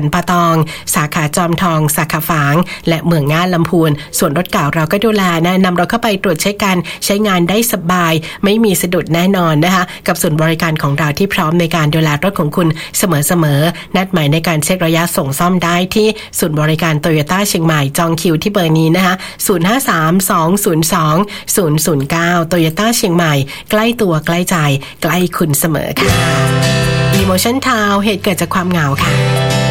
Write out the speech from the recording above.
นป่าตองสาขาจอมทองสาขาฝางและเมืองง่าลำพูนส่วนรถเก่าเราก็ดูแลนะนำรถเข้าไปตรวจเช็คการใช้งานได้สบายไม่มีสะดุดแน่นอนนะคะกับศูนย์บริการของเราที่พร้อมในการดูแลรถของคุณเสมอนัดหมายในการเช็คระยะส่งซ่อมได้ที่ศูนย์บริการโตโยต้าเชียงใหม่จองคิวที่เบอร์นี้นะคะ0532020009โตโยต้าเชียงใหม่ใกล้ตัวใกล้ใจใกล้คุณเสมอค่ะ Emotion Town เหตุเกิดจากความเหงาค่ะ